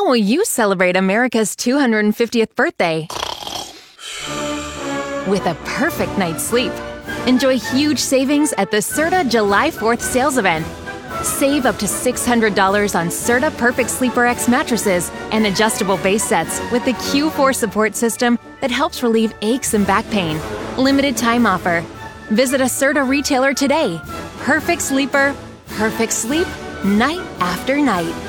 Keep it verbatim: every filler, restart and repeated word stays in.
will you celebrate America's two hundred fiftieth birthday? With a perfect night's sleep. Enjoy huge savings at the Serta July fourth sales event. Save up to six hundred dollars on Serta Perfect Sleeper X mattresses and adjustable base sets with the Q four support system that helps relieve aches and back pain. Limited time offer. Visit a Serta retailer today. Perfect sleeper, perfect sleep, night after night.